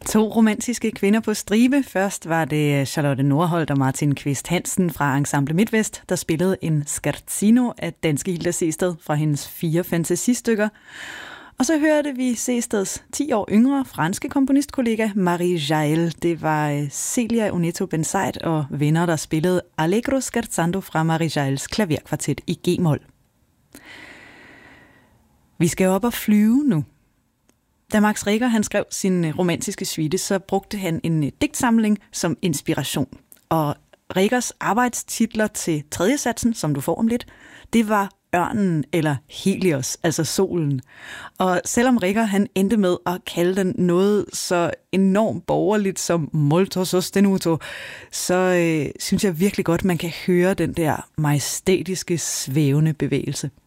To romantiske kvinder på stribe. Først var det Charlotte Nordholt og Martin Kvist Hansen fra Ensemble MidtVest, der spillede en scherzino af danske Hilda Sehested fra hendes 4 fantasistykker. Og så hørte vi Sehesteds 10 år yngre franske komponistkollega Marie Jaël. Det var Celia Oneto Benzaid og venner, der spillede Allegro scherzando fra Marie Jaëls klaverkvartet i G-mol. Vi skal op og flyve nu. Da Max Reger han skrev sin romantiske suite, så brugte han en digtsamling som inspiration. Og Regers arbejdstitler til tredje satsen, som du får om lidt, det var Ørnen eller Helios, altså solen. Og selvom Reger han endte med at kalde den noget så enormt borgerligt som molto sostenuto, så synes jeg virkelig godt, man kan høre den der majestætiske, svævende bevægelse.